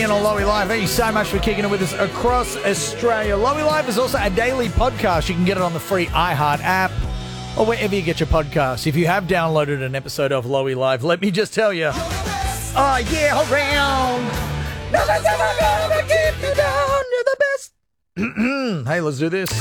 in on Lowy Live. Thank you so much for kicking it with us across Australia. Lowy Live is also a daily podcast. You can get it on the free iHeart app or wherever you get your podcasts. If you have downloaded an episode of Lowy Live, let me just tell you, oh yeah, around. Nothing's ever gonna keep you down. You're the best. Hey, let's do this.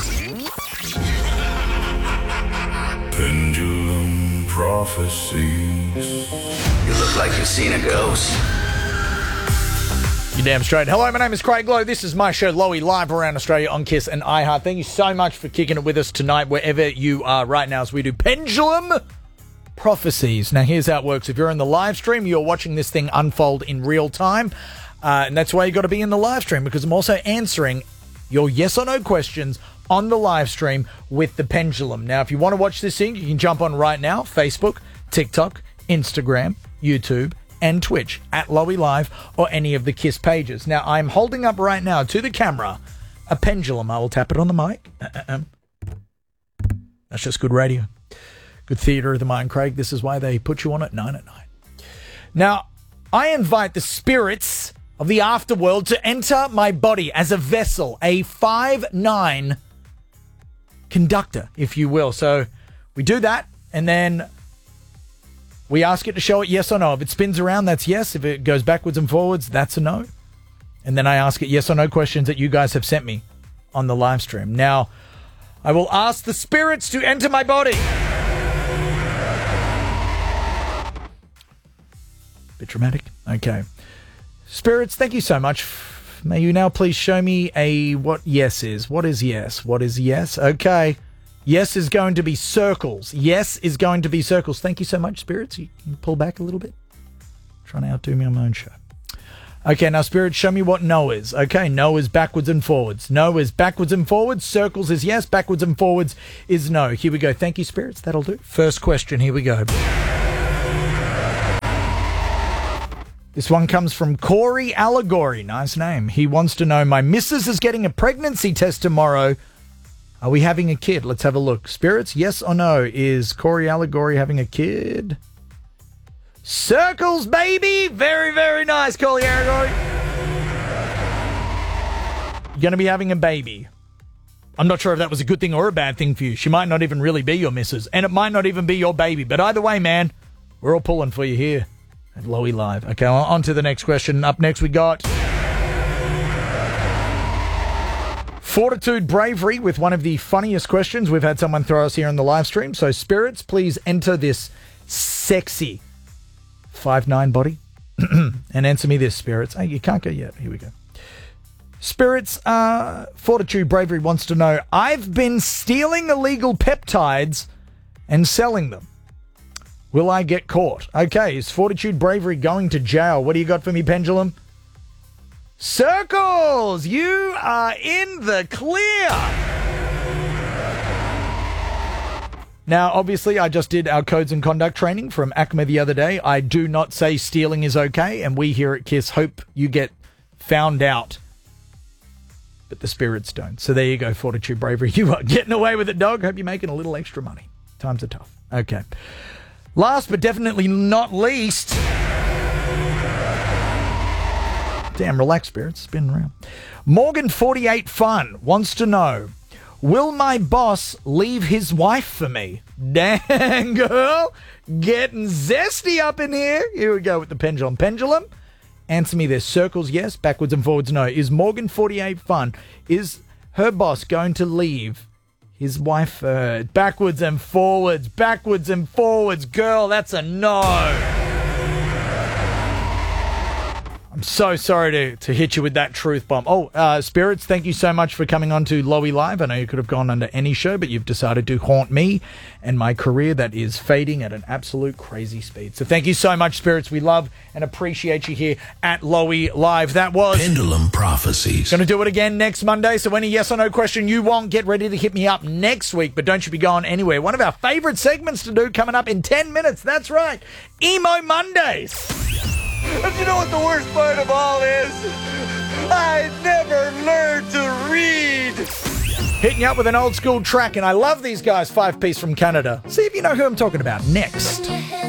Pendulum prophecies. You look like you've seen a ghost. You're damn straight. Hello, my name is Craig Lowe. This is my show, Lowy Live, around Australia on KISS and iHeart. Thank you so much for kicking it with us tonight, wherever you are right now, as we do Pendulum Prophecies. Now, here's how it works. If you're in the live stream, you're watching this thing unfold in real time. And that's why you got to be in the live stream, because I'm also answering your yes or no questions on the live stream with the pendulum. Now, if you want to watch this thing, you can jump on right now. Facebook, TikTok, Instagram, YouTube, and Twitch at Lowy Live or any of the KISS pages. Now, I'm holding up right now to the camera a pendulum. I will tap it on the mic. That's just good radio. Good theatre of the mind, Craig. This is why they put you on at 9 at night. Now, I invite the spirits of the afterworld to enter my body as a vessel, a 5'9" conductor, if you will. So we do that, and then we ask it to show it yes or no. If it spins around, that's yes. If it goes backwards and forwards, that's a no. And then I ask it yes or no questions that you guys have sent me on the live stream. Now, I will ask the spirits to enter my body. Bit dramatic. Okay. Spirits, thank you so much. May you now please show me what yes is. What is yes? What is yes? Okay. Yes is going to be circles. Yes is going to be circles. Thank you so much, spirits. You can pull back a little bit. Trying to outdo me on my own show. Okay, now, spirits, show me what no is. Okay, no is backwards and forwards. No is backwards and forwards. Circles is yes. Backwards and forwards is no. Here we go. Thank you, spirits. That'll do. First question. Here we go. This one comes from Corey Allegory. Nice name. He wants to know, my missus is getting a pregnancy test tomorrow. Are we having a kid? Let's have a look. Spirits, yes or no? Is Corey Allegory having a kid? Circles, baby! Very, very nice, Corey Allegory. You're going to be having a baby. I'm not sure if that was a good thing or a bad thing for you. She might not even really be your missus, and it might not even be your baby. But either way, man, we're all pulling for you here at Lowy Live. Okay, on to the next question. Up next, we got Fortitude Bravery with one of the funniest questions we've had someone throw us here on the live stream. So, spirits, please enter this sexy 5'9" body and answer me this, spirits. Hey, you can't go yet. Here we go. Spirits, Fortitude Bravery wants to know, I've been stealing illegal peptides and selling them. Will I get caught? Okay, is Fortitude Bravery going to jail? What do you got for me, Pendulum? Circles! You are in the clear! Now, obviously, I just did our codes and conduct training from ACMA the other day. I do not say stealing is okay, and we here at KISS hope you get found out. But the spirits don't. So there you go, Fortitude Bravery. You are getting away with it, dog. Hope you're making a little extra money. Times are tough. Okay. Last but definitely not least... Damn, relax, spirits. Spin around. Morgan48 Fun wants to know, will my boss leave his wife for me? Dang, girl. Getting zesty up in here. Here we go with the pendulum. Pendulum, answer me this. Circles, yes. Backwards and forwards, no. Is Morgan48 Fun, is her boss going to leave his wife backwards and forwards? Backwards and forwards. Girl, that's a no. I'm so sorry to hit you with that truth bomb. Oh, spirits, thank you so much for coming on to Lowy Live. I know you could have gone under any show, but you've decided to haunt me and my career that is fading at an absolute crazy speed. So thank you so much, spirits. We love and appreciate you here at Lowy Live. That was Pendulum Prophecies. Going to do it again next Monday. So any yes or no question you want, get ready to hit me up next week. But don't you be going anywhere. One of our favorite segments to do coming up in 10 minutes. That's right. Emo Mondays. But you know what the worst part of all is? I never learned to read. Hitting you up with an old school track, and I love these guys, 5 Piece from Canada. See if you know who I'm talking about next.